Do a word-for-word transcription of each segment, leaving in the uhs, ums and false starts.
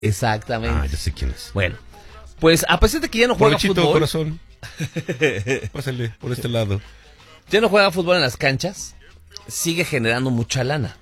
Exactamente. Ah, ya sé quién es. Bueno, pues a pesar de que ya no juega Provechito, fútbol, corazón. Pásale por este lado. ya no juega fútbol en las canchas, sigue generando mucha lana.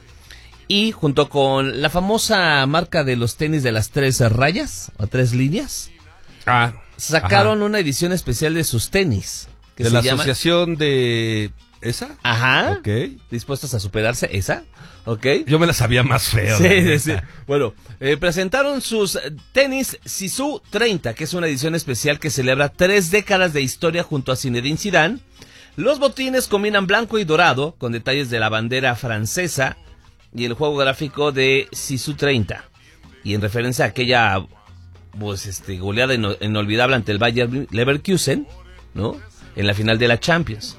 Y junto con la famosa marca de los tenis de las tres rayas, o tres líneas, Ah, sacaron ajá. una edición especial de sus tenis. Que de se la llama... asociación de... ¿Esa? Ajá. Ok. Dispuestos a superarse, esa. Ok. Yo me la sabía más feo. Sí, la sí, neta. sí. Bueno, eh, presentaron sus tenis Sisu treinta, que es una edición especial que celebra tres décadas de historia junto a Zinedine Zidane. Los botines combinan blanco y dorado con detalles de la bandera francesa y el juego gráfico de Sisu treinta. Y en referencia a aquella pues, este, goleada ino- inolvidable ante el Bayer Leverkusen, ¿no? En la final de la Champions.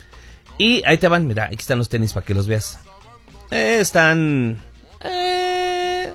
Y ahí te van, mira, aquí están los tenis para que los veas. Eh, están... Eh,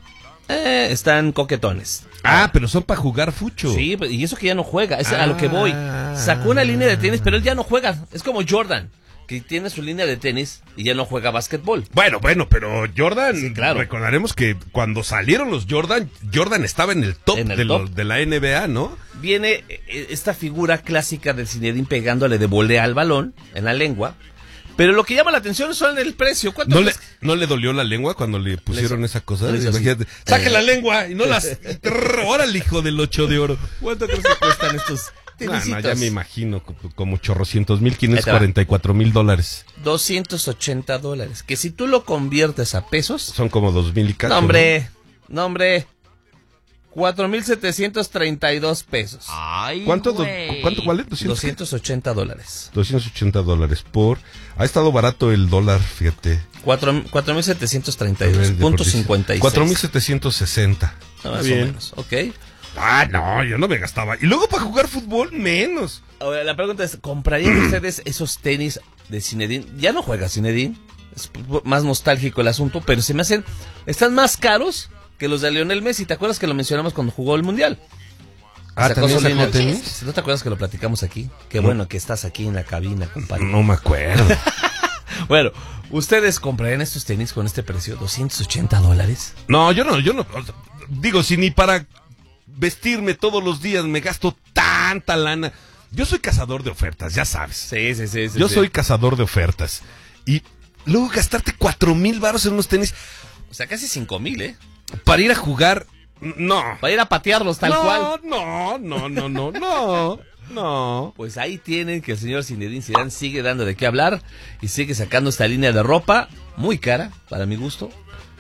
eh, están coquetones. Ah, pero son para jugar fucho. Sí, y eso que ya no juega, es a lo que voy. Sacó una línea de tenis, pero él ya no juega. Es como Jordan, que tiene su línea de tenis y ya no juega básquetbol. Bueno, bueno, pero Jordan, Sí, claro. recordaremos que cuando salieron los Jordan, Jordan estaba en el top, En el de, top. lo- de la N B A, ¿no? Viene eh, esta figura clásica del Zinedine pegándole de volea al balón en la lengua. Pero lo que llama la atención son el precio. ¿Cuánto ¿No le, crees? ¿No le dolió la lengua cuando le pusieron Le esa cosa? le hizo así. Imagínate, saque la lengua y no las... ¡Órale, hijo del ocho de oro! ¿Cuánto crees que cuestan estos No, no, tenisitos? ya me imagino, co- como chorrocientos mil, quinientos cuarenta y cuatro mil dólares. doscientos ochenta dólares. Que si tú lo conviertes a pesos... Son como dos mil y cacho. No, hombre, no, hombre. cuatro mil setecientos treinta y dos pesos. Ay, ¿Cuánto, do- güey. ¿Cuánto vale? ¿doscientos? doscientos ochenta dólares. doscientos ochenta dólares por... Ha estado barato el dólar, fíjate. cuatro mil setecientos treinta y dos punto cincuenta y seis. cuatro mil setecientos sesenta. Ah, más o Bien. menos, ok. Ah, no, yo no me gastaba. Y luego para jugar fútbol, menos. Ahora, la pregunta es, ¿comprarían ustedes esos tenis de Zinedine? Ya no juega Zinedine, es p- más nostálgico el asunto, pero se me hacen, están más caros que los de Lionel Messi. ¿Te acuerdas que lo mencionamos cuando jugó el Mundial? Ah, Sacó ¿también su sacó línea- tenis? ¿No te acuerdas que lo platicamos aquí? Qué No. bueno que estás aquí en la cabina, compadre. No me acuerdo. Bueno, ¿ustedes comprarían estos tenis con este precio? ¿doscientos ochenta dólares? No, yo no, yo no. o sea, digo, si ni para vestirme todos los días me gasto tanta lana. Yo soy cazador de ofertas, ya sabes. Sí, sí, sí. sí Yo sí. soy cazador de ofertas. Y luego gastarte cuatro mil baros en unos tenis O sea, casi cinco mil, ¿eh? para ir a jugar. No. Para ir a patearlos tal no, cual. no, no, no, no, no, no. Pues ahí tienen que el señor Zinedine Zidane sigue dando de qué hablar y sigue sacando esta línea de ropa muy cara, para mi gusto.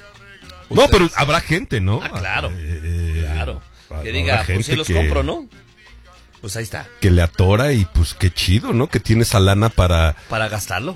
No, Ustedes- pero habrá gente, ¿no? Ah, claro, Eh, claro. habrá Que diga, pues gente sí los que- compro, ¿no? Pues ahí está, Que le atora y pues qué chido, ¿no? Que tiene esa lana para, para gastarlo.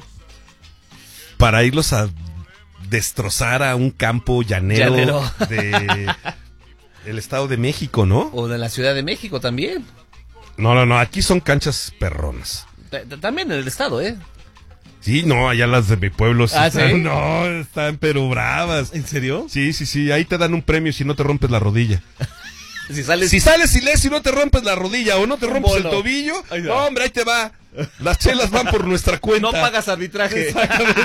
para irlos a destrozar a un campo llanero, Llanero. de el Estado de México, ¿no? O de la Ciudad de México también. No, no, no, aquí son canchas perronas. T- t- También en el estado, ¿eh? Sí, no, allá las de mi pueblo sí ¿Ah, están, sí? no, están pero bravas. ¿En serio? Sí, sí, sí, ahí te dan un premio si no te rompes la rodilla. Si sales... Si sales ileso y no te rompes la rodilla o no te Un rompes el bono. tobillo, Ahí va. no, hombre, ahí te va. Las chelas van por nuestra cuenta. No pagas arbitraje.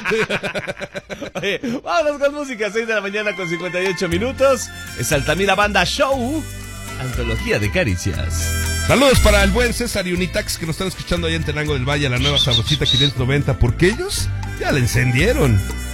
Oye, vámonos con música, seis de la mañana con cincuenta y ocho minutos. Es Altamira Banda Show, antología de caricias. Saludos para el buen César y Unitax que nos están escuchando allá en Tenango del Valle, la nueva Sabrosita quinientos noventa, porque ellos ya la encendieron.